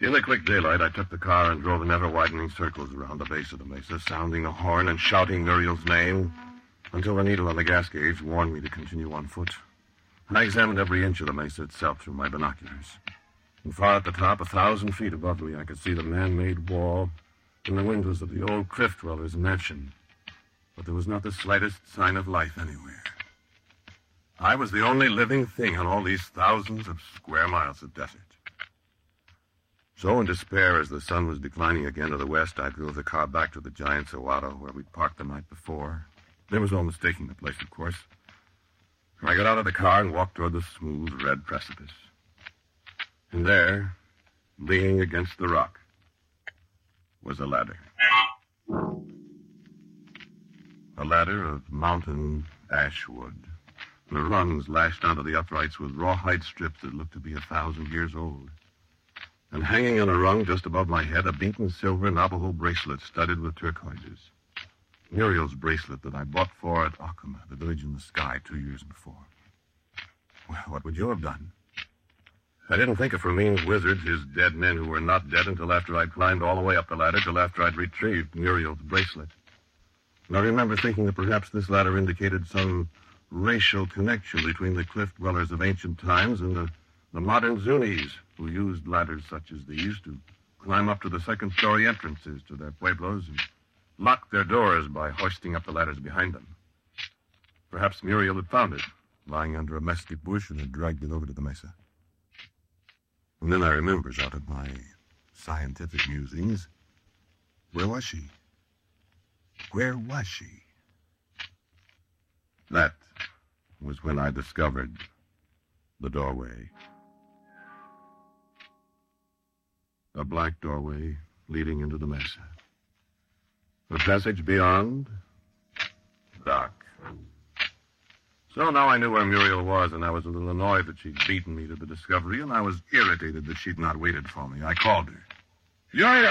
In the quick daylight, I took the car and drove in ever-widening circles around the base of the mesa, sounding the horn and shouting Muriel's name until the needle on the gas gauge warned me to continue on foot. I examined every inch of the mesa itself through my binoculars. And far at the top, 1,000 feet above me, I could see the man-made wall and the windows of the old cliff dwellers' mansion. But there was not the slightest sign of life anywhere. I was the only living thing on all these thousands of square miles of desert. So in despair, as the sun was declining again to the west, I drove the car back to the giant Sahuaro where we'd parked the night before. There was no mistaking the place, of course. I got out of the car and walked toward the smooth red precipice. And there, leaning against the rock, was a ladder. A ladder of mountain ash wood. The rungs lashed onto the uprights with rawhide strips that looked to be 1,000 years old. And hanging on a rung just above my head, a beaten silver Navajo bracelet studded with turquoises. Muriel's bracelet that I bought for her at Acoma, the village in the sky, 2 years before. Well, what would you have done? I didn't think of Fermin's wizards, his dead men who were not dead until after I'd climbed all the way up the ladder, till after I'd retrieved Muriel's bracelet. And I remember thinking that perhaps this ladder indicated some racial connection between the cliff dwellers of ancient times and the modern Zunis, who used ladders such as these to climb up to the second-story entrances to their pueblos and lock their doors by hoisting up the ladders behind them. Perhaps Muriel had found it, lying under a mesquite bush, and had dragged it over to the mesa. And then I remembered, out of my scientific musings, where was she? Where was she? That was when I discovered the doorway. A black doorway leading into the mesa. The passage beyond, dark. So now I knew where Muriel was, and I was a little annoyed that she'd beaten me to the discovery, and I was irritated that she'd not waited for me. I called her. Muriel!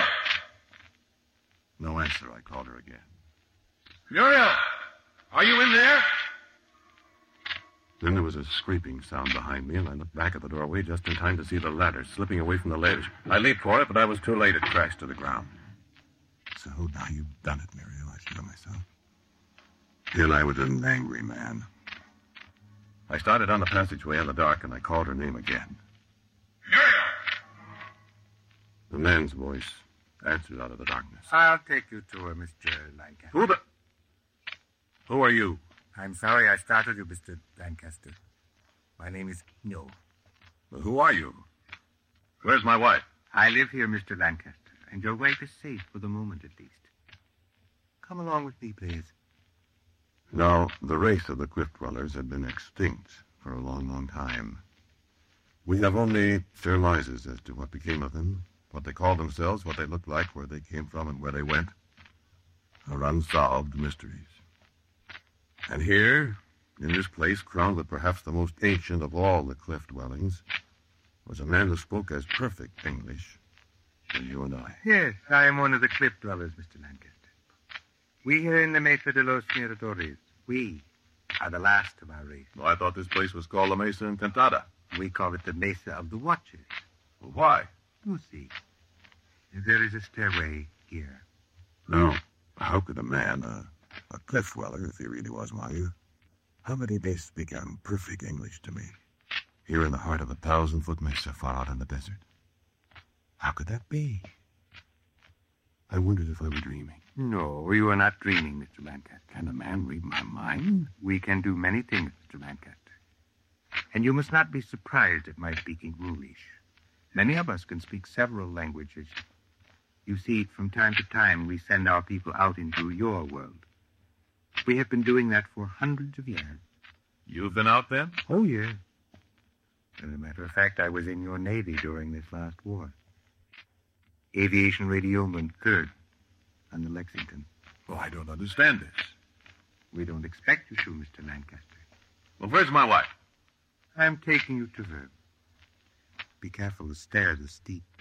No answer. I called her again. Muriel! Are you in there? Then there was a scraping sound behind me, and I looked back at the doorway just in time to see the ladder slipping away from the ledge. I leaped for it, but I was too late. It crashed to the ground. So now you've done it, Muriel, I said to myself. Then I was an angry man. I started on the passageway in the dark, and I called her name again. Muriel! The man's voice answered out of the darkness. I'll take you to her, Mr. Lancaster. Who are you? I'm sorry I startled you, Mr. Lancaster. My name is No. Well, who are you? Where's my wife? I live here, Mr. Lancaster, and your wife is safe for the moment, at least. Come along with me, please. Now, the race of the cliff dwellers had been extinct for a long, long time. We have only surmises as to what became of them, what they called themselves, what they looked like, where they came from, and where they went. Are unsolved mysteries. And here, in this place, crowned with perhaps the most ancient of all the cliff dwellings, was a man who spoke as perfect English as you and I. Yes, I am one of the cliff dwellers, Mr. Lancaster. We here in the Mesa de los Miradores, we are the last of our race. Well, I thought this place was called La Mesa Encantada. We call it the Mesa of the Watchers. Well, why? You see, there is a stairway here. No. How could a man, a cliff dweller, if he really was one, how could he be speaking perfect English to me? Here in the heart of a 1,000-foot mesa far out in the desert. How could that be? I wondered if I were dreaming. No, you are not dreaming, Mr. Lancaster. Can a man read my mind? We can do many things, Mr. Lancaster. And you must not be surprised at my speaking Rulish. Many of us can speak several languages. You see, from time to time, we send our people out into your world. We have been doing that for hundreds of years. You've been out then? Oh, yes. As a matter of fact, I was in your Navy during this last war. Aviation Radioman 3rd on the Lexington. Oh, I don't understand this. We don't expect you to, Mr. Lancaster. Well, where's my wife? I'm taking you to her. Be careful, the stairs are steep.